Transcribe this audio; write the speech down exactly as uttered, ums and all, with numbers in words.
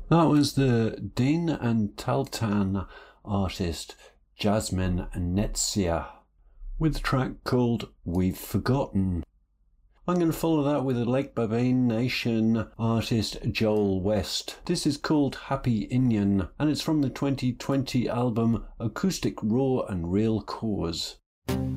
That was the Din and Taltan artist Jasmine Netsia with the track called We've Forgotten. I'm going to follow that with the Lake Bavane Nation artist Joel West. This is called Happy Indian and it's from the twenty twenty album Acoustic Raw and Real Cause.